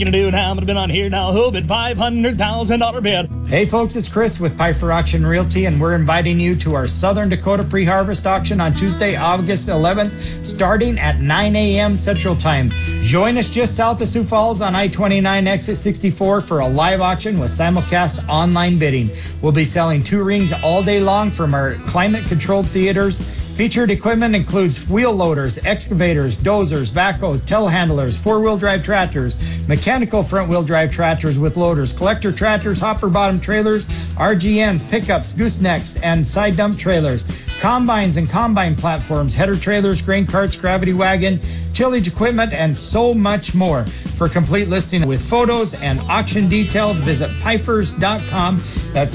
Gonna do now, but been on here now, who bid $500,000 bid. Hey folks, it's Chris with Pfeiffer Auction Realty, and we're inviting you to our Southern Dakota pre-harvest auction on Tuesday, August 11th, starting at 9 a.m. Central Time. Join us just south of Sioux Falls on I-29 exit 64 for a live auction with simulcast online bidding. We'll be selling 2 rings all day long from our climate-controlled theaters. Featured equipment includes wheel loaders, excavators, dozers, backhoes, telehandlers, 4-wheel drive tractors, mechanical front-wheel drive tractors with loaders, collector tractors, hopper bottom trailers, RGNs, pickups, goosenecks, and side dump trailers, combines and combine platforms, header trailers, grain carts, gravity wagon, tillage equipment, and so much more. For complete listing with photos and auction details, visit Pfeifers.com. That's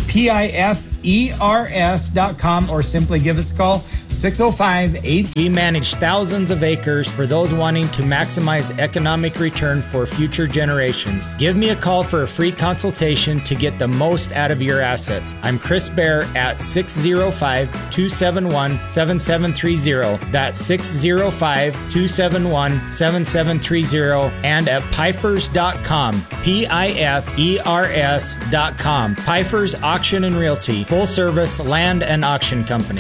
PIFERS.com, or simply give us a call 605-8. We manage thousands of acres for those wanting to maximize economic return for future generations. Give me a call for a free consultation to get the most out of your assets. I'm Chris Bear at 605-271-7730. That's 605-271-7730, and at Pfeifers.com, PIFERS.com. Pfeifers Auction and Realty, full service land and auction company.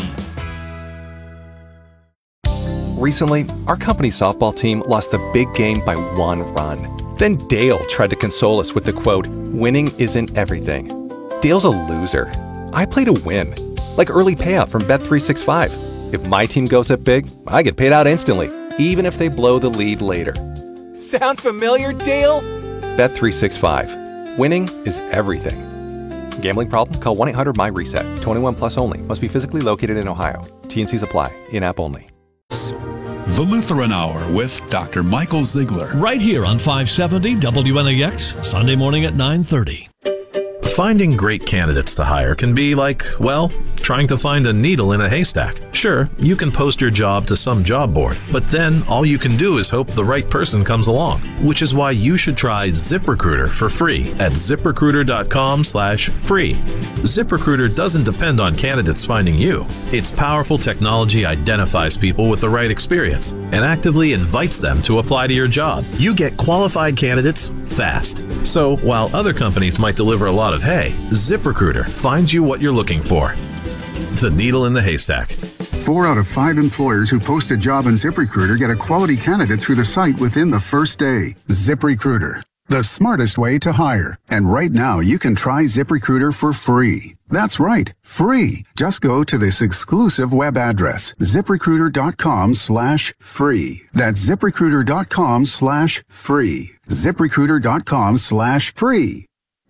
Recently, our company softball team lost the big game by 1 run. Then Dale tried to console us with the quote, "Winning isn't everything." Dale's a loser. I play to win, like early payout from Bet365. If my team goes up big, I get paid out instantly, even if they blow the lead later. Sound familiar, Dale? Bet365. Winning is everything. Gambling problem? Call 1-800-MY-RESET. 21 plus only. Must be physically located in Ohio. T&Cs apply. In-app only. The Lutheran Hour with Dr. Michael Ziegler. Right here on 570 WNAX, Sunday morning at 9:30. Finding great candidates to hire can be like, well, trying to find a needle in a haystack. Sure, you can post your job to some job board, but then all you can do is hope the right person comes along, which is why you should try ZipRecruiter for free at ZipRecruiter.com/free. ZipRecruiter doesn't depend on candidates finding you. Its powerful technology identifies people with the right experience and actively invites them to apply to your job. You get qualified candidates fast. So while other companies might deliver a lot of hay, ZipRecruiter finds you what you're looking for. The needle in the haystack. 4 out of 5 employers who post a job on ZipRecruiter get a quality candidate through the site within the first day. ZipRecruiter, the smartest way to hire. And right now, you can try ZipRecruiter for free. That's right, free. Just go to this exclusive web address, ZipRecruiter.com/free. That's ZipRecruiter.com/free. ZipRecruiter.com/free.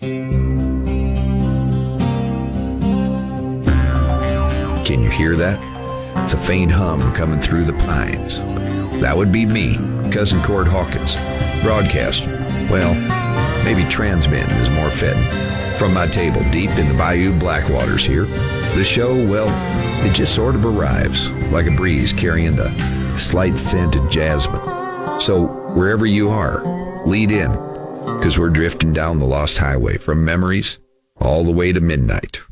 Can you hear that? It's a faint hum coming through the pines. That would be me, Cousin Cord Hawkins, broadcaster. Well, maybe transmitting is more fitting. From my table deep in the Bayou Blackwaters here, the show, well, it just sort of arrives like a breeze carrying the slight scent of jasmine. So wherever you are, lead in, because we're drifting down the lost highway from memories all the way to midnight